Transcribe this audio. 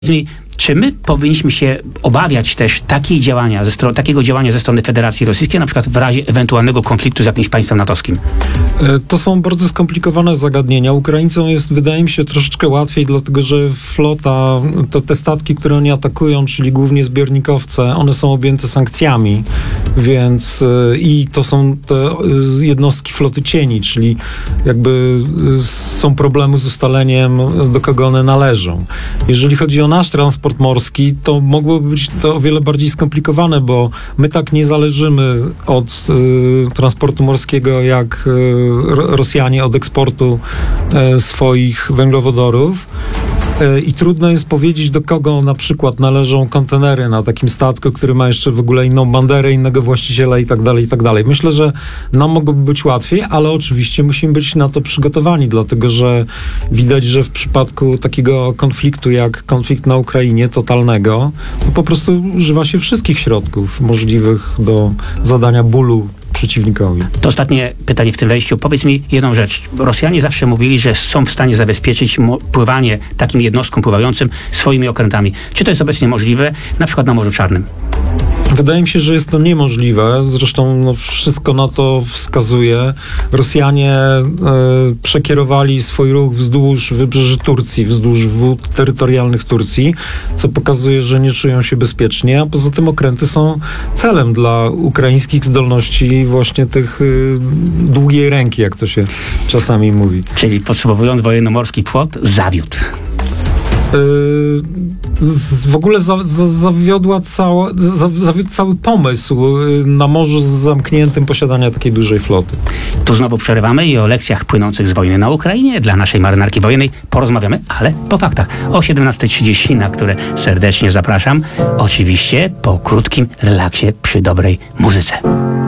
Czy my powinniśmy się obawiać też takiego działania ze strony Federacji Rosyjskiej, na przykład w razie ewentualnego konfliktu z jakimś państwem natowskim? To są bardzo skomplikowane zagadnienia. Ukraińcom jest, wydaje mi się, troszeczkę łatwiej, dlatego że flota, te statki, które oni atakują, czyli głównie zbiornikowce, one są objęte sankcjami, więc i to są te jednostki floty cieni, czyli jakby są problemy z ustaleniem, do kogo one należą. Jeżeli chodzi o nasz transport morski, to mogłoby być to o wiele bardziej skomplikowane, bo my tak nie zależymy od transportu morskiego jak Rosjanie od eksportu swoich węglowodorów. I trudno jest powiedzieć, do kogo na przykład należą kontenery na takim statku, który ma jeszcze w ogóle inną banderę, innego właściciela i tak dalej, i tak dalej. Myślę, że nam mogłoby być łatwiej, ale oczywiście musimy być na to przygotowani, dlatego że widać, że w przypadku takiego konfliktu jak konflikt na Ukrainie totalnego, to po prostu używa się wszystkich środków możliwych do zadania bólu przeciwnikowi. To ostatnie pytanie w tym wejściu. Powiedz mi jedną rzecz. Rosjanie zawsze mówili, że są w stanie zabezpieczyć pływanie takim jednostkom pływającym swoimi okrętami. Czy to jest obecnie możliwe, na przykład na Morzu Czarnym? Wydaje mi się, że jest to niemożliwe. Zresztą wszystko na to wskazuje. Rosjanie przekierowali swój ruch wzdłuż wybrzeży Turcji, wzdłuż wód terytorialnych Turcji, co pokazuje, że nie czują się bezpiecznie, a poza tym okręty są celem dla ukraińskich zdolności właśnie tych długiej ręki, jak to się czasami mówi. Czyli podsumowując, wojennomorski flot zawiódł. W ogóle zawiódł cały pomysł na morzu zamkniętym posiadania takiej dużej floty. Tu znowu przerywamy i o lekcjach płynących z wojny na Ukrainie dla naszej marynarki wojennej porozmawiamy, ale po faktach. O 17:30, na które serdecznie zapraszam. Oczywiście po krótkim relaksie przy dobrej muzyce.